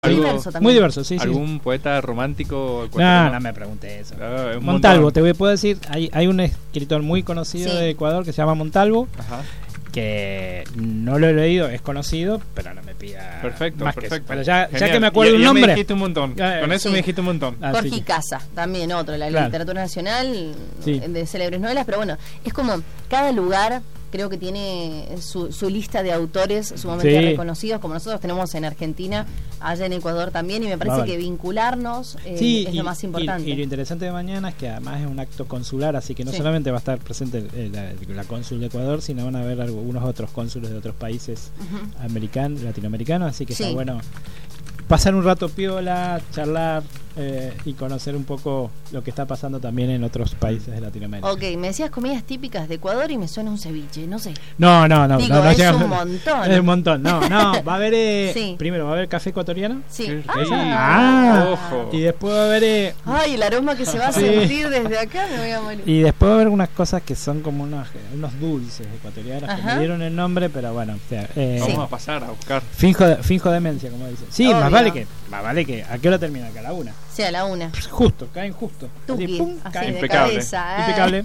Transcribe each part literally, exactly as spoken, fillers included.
Muy diverso también. Muy diverso, sí, sí. ¿Algún poeta romántico? No, no me pregunté eso. Ah, Montalvo, montón. te voy a poder decir, hay, hay un escritor muy conocido sí. de Ecuador que se llama Montalvo. Ajá. Que no lo he leído, es conocido, pero no me pida Perfecto, más perfecto. que eso. Pero ya, Genial. ya que me acuerdo ya, un ya nombre. me dijiste un montón. Eh, Con eso sí. me dijiste un montón. Ah, Jorge sí. Casa, también otro, la Claro. literatura nacional, Sí. de célebres novelas, pero bueno, es como cada lugar creo que tiene su, su lista de autores sumamente Sí. reconocidos, como nosotros tenemos en Argentina, allá en Ecuador también, y me parece Vale. que vincularnos eh, Sí, es y, lo más importante. Y, y lo interesante de mañana es que además es un acto consular, así que no Sí. solamente va a estar presente eh, la, la cónsul de Ecuador, sino van a haber algunos otros cónsules de otros países Ujú. americanos, latinoamericanos, así que Sí. está bueno pasar un rato piola, charlar eh, y conocer un poco lo que está pasando también en otros países de Latinoamérica. Ok, me decías comidas típicas de Ecuador y me suena un ceviche, no sé. No, no, no. Digo, no, no es llegamos- un montón. Es un montón. No, no, va a haber. Eh, Sí. Primero va a haber café ecuatoriano. Sí. Qué Ah. rico. Ah. Ojo. Y después va a haber. Eh, Ay, el aroma que se va a Sí. sentir desde acá, me voy a morir. y después va a haber unas cosas que son como unos, unos dulces ecuatorianos que Ajá. me dieron el nombre, pero bueno. O sea, eh, Vamos Sí. a pasar a buscar. finjo, finjo demencia, como dicen. Sí, Obvio. más vale que. Más vale que. ¿A qué hora termina acá? A la una. Sí, a la una. Justo, caen justo. Así, Tuki, pum, así caen. de Impecable. cabeza. ¿eh? Impecable.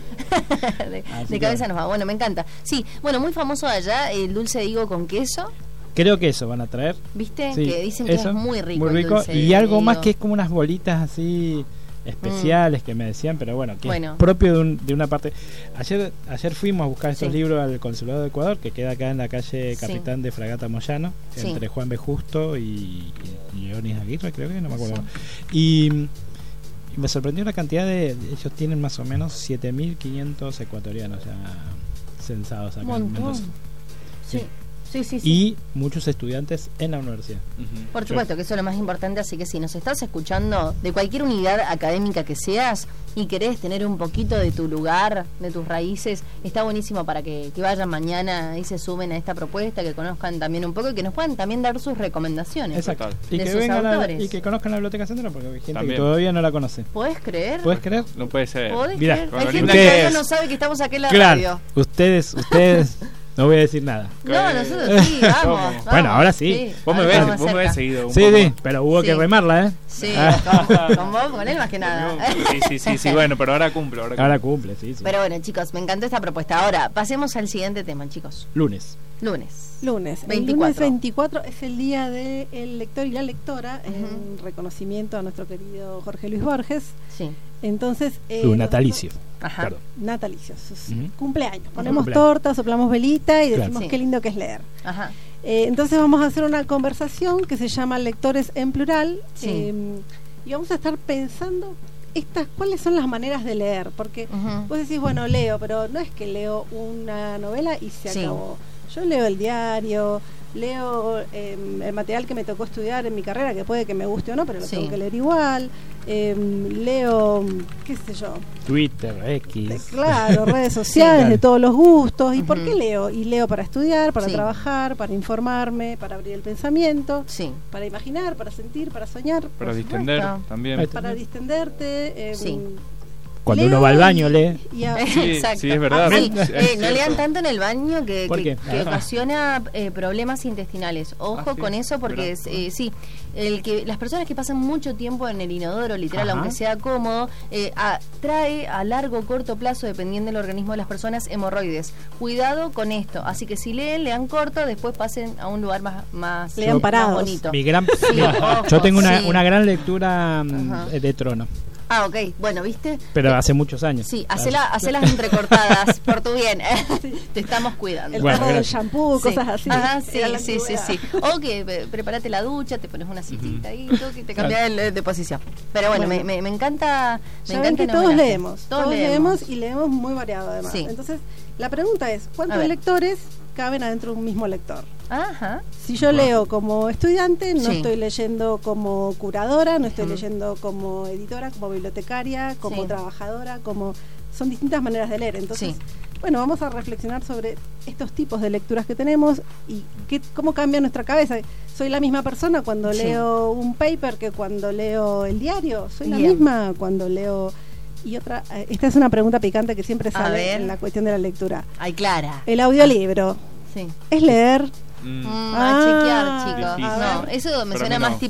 de Así de que cabeza bueno. nos va. Bueno, me encanta. Sí, bueno, muy famoso allá el dulce de higo con queso, Creo que eso van a traer. ¿viste? Sí, que dicen que eso, es muy rico. muy el rico. dulce Y de algo más higo. que es como unas bolitas así especiales que me decían, pero bueno, que Bueno. es propio de, un- de una parte. Ayer ayer fuimos a buscar estos Sí. libros al Consulado de Ecuador, que queda acá en la calle Sí. Capitán de Fragata Moyano, Sí. entre Juan B. Justo y, y, y Leonis Aguirre, creo que, no me acuerdo. Sí. Y, y me sorprendió la cantidad de. Ellos tienen más o menos siete mil quinientos ecuatorianos ya censados acá Un en montón. Mendoza. Sí, sí, sí. sí. Y muchos estudiantes en la universidad. Ujú. Por supuesto que eso es lo más importante, así que si nos estás escuchando de cualquier unidad académica que seas y querés tener un poquito de tu lugar, de tus raíces, está buenísimo para que, que vayan mañana y se sumen a esta propuesta, que conozcan también un poco y que nos puedan también dar sus recomendaciones. Exacto. Total. Y De que sus vengan a la- autores. y que conozcan la Biblioteca Central, porque hay gente También. que todavía no la conoce. ¿Podés creer? ¿Puedes creer? No puede ser. ¿Podés Mirá, creer? con Hay lo gente linda que que todavía es. no sabe que estamos aquí en la Claro. radio. Ustedes, ustedes, no voy a decir nada. No, nosotros sí, vamos. ¿Cómo? vamos, Bueno, ahora sí. Vos me ahora ves, estamos vos me cerca. ves seguido. un Sí, poco sí, más. pero hubo Sí. que remarla, ¿eh? Sí, Ah. con, con vos, con él más que nada. Sí, sí, sí, sí, bueno, pero ahora cumplo. Ahora Ahora cumplo. cumple, sí, sí. Pero bueno, chicos, me encantó esta propuesta. Ahora, pasemos al siguiente tema, chicos. Lunes. Lunes. Lunes. El veinticuatro. lunes veinticuatro es el día del lector y la lectora, Ujú. en reconocimiento a nuestro querido Jorge Luis Borges. Sí. Entonces. eh, Su natalicio. Ajá. Perdón. Natalicio, sus Ujú. cumpleaños. Ponemos Cumpleaños. torta, soplamos velita y Claro. decimos Sí. qué lindo que es leer. Ajá. Eh, entonces vamos a hacer una conversación que se llama Lectores en Plural. Sí. eh, y vamos a estar pensando estas cuáles son las maneras de leer. Porque Ujú. vos decís, bueno, leo, pero no es que leo una novela y se Sí. acabó. Yo leo el diario, leo eh, el material que me tocó estudiar en mi carrera, que puede que me guste o no, pero lo Sí. tengo que leer igual. Eh, leo, qué sé yo, Twitter, de- X. claro, redes sociales Sí. de todos los gustos. ¿Y por Ujú. qué leo? Y leo para estudiar, para Sí. trabajar, para informarme, para abrir el pensamiento, Sí. para imaginar, para sentir, para soñar, Para Por distender supuesto. también. Ahí está. para distenderte. eh, Sí. Cuando leo uno va al baño, y- lee. y a- Sí, Exacto. sí, es verdad. Ah, sí. Es Eh, no cierto. lean tanto en el baño que, ¿Por que, qué? que Ah. ocasiona eh, problemas intestinales. Ojo Ah, sí, con eso porque mirá. es, eh, sí, el que las personas que pasan mucho tiempo en el inodoro, literal, Ajá. aunque sea cómodo, eh, a- trae a largo o corto plazo, dependiendo del organismo de las personas, hemorroides. Cuidado con esto. Así que si leen, lean corto, después pasen a un lugar más, más, Lean más parados. bonito. Mi gran, Sí, Mira, ojo, yo tengo una, sí. una gran lectura mm, Ajá. de Trono, Ah, ok. Bueno, ¿viste? pero hace muchos años. Sí, hacela, hacelas entrecortadas por tu bien. Te estamos cuidando. el Bueno, tarro del gracias. shampoo, Sí. cosas así. Ajá, sí, Era la sí, sí, antigüedad. sí. O que eh, prepárate la ducha, te pones una sillita ahí, tú, que te cambias de, de posición. Pero bueno, Bueno. me, me, me encanta. Me Ya ven encanta que el todos homenaje. leemos, todos, leemos y leemos muy variado además. Sí. Entonces, la pregunta es, A ¿cuántos ver. lectores caben adentro de un mismo lector? Ajá. Si yo leo como estudiante, no Sí. estoy leyendo como curadora, no estoy Ujú. leyendo como editora, como bibliotecaria, como Sí. trabajadora, como son distintas maneras de leer. Entonces, Sí. bueno, vamos a reflexionar sobre estos tipos de lecturas que tenemos y qué, cómo cambia nuestra cabeza. ¿Soy la misma persona cuando Sí. leo un paper que cuando leo el diario? ¿Soy la Bien. misma cuando leo...? Y otra, eh, esta es una pregunta picante que siempre A sale ver. en la cuestión de la lectura. Ay, Clara. El audiolibro, Sí. ¿es leer? Mm. Mm, Ah, a chequear, chicos. difícil. No, eso me Para suena mí más no. tipo